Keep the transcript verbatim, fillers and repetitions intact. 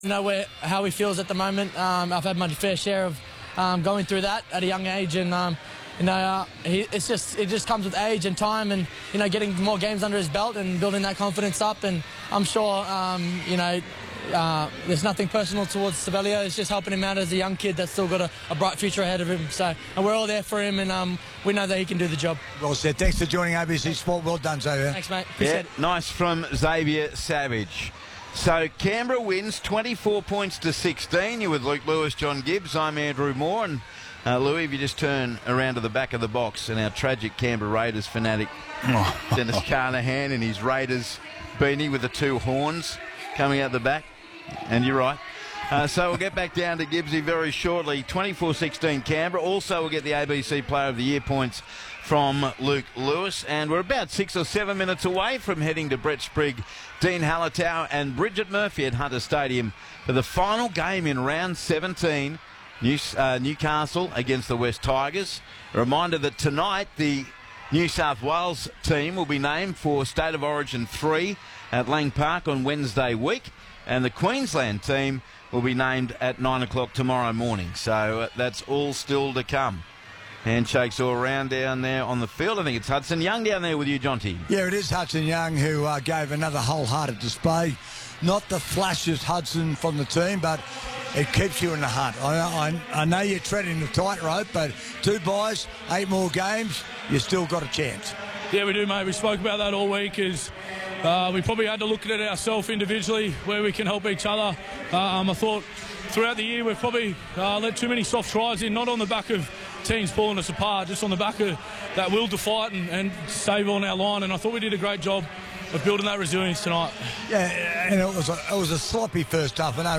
know where how he feels at the moment. Um, I've had my fair share of um, going through that at a young age, and um, you know, uh, he, it's just it just comes with age and time, and you know, getting more games under his belt and building that confidence up. And I'm sure, um, you know, uh, there's nothing personal towards Sabelio. It's just helping him out as a young kid that's still got a, a bright future ahead of him. So, and we're all there for him, and um, we know that he can do the job. Well said. Thanks for joining A B C Sport. Well done, Xavier. Thanks, mate. Appreciate Yeah, it. nice from Xavier Savage. So Canberra wins twenty-four points to sixteen. You're with Luke Lewis, John Gibbs. I'm Andrew Moore. And uh, Louis, if you just turn around to the back of the box, and our tragic Canberra Raiders fanatic, Dennis Carnahan, in his Raiders beanie with the two horns coming out the back. And you're right. Uh, so we'll get back down to Gibbsy very shortly. twenty-four sixteen Canberra. Also, we'll get the A B C Player of the Year points from Luke Lewis. And we're about six or seven minutes away from heading to Brett Sprigg, Dean Hallertau and Bridget Murphy at Hunter Stadium for the final game in round seventeen, New, uh, Newcastle against the West Tigers. A reminder that tonight the New South Wales team will be named for State of Origin three at Lang Park on Wednesday week, and the Queensland team will be named at nine o'clock tomorrow morning. So uh, that's all still to come. Handshakes all around down there on the field. I think it's Hudson Young down there with you, Jonty. Yeah, it is Hudson Young who uh, gave another wholehearted display. Not the flashiest Hudson from the team, but it keeps you in the hunt. I, I, I know you're treading the tightrope, but two buys, eight more games, you still got a chance. Yeah, we do, mate. We spoke about that all week. Is uh, we probably had to look at it ourselves individually, where we can help each other. Um, I thought throughout the year we've probably uh, let too many soft tries in, not on the back of teams pulling us apart, just on the back of that will to fight and, and save on our line. And I thought we did a great job of building that resilience tonight. Yeah, and it was a, it was a sloppy first half. I know